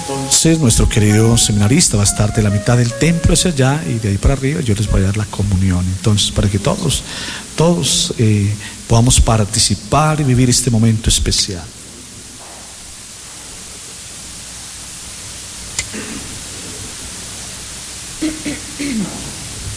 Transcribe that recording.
Entonces nuestro querido seminarista va a estar de la mitad del templo hacia allá y de ahí para arriba yo les voy a dar la comunión. Entonces, para que todos podamos participar y vivir este momento especial.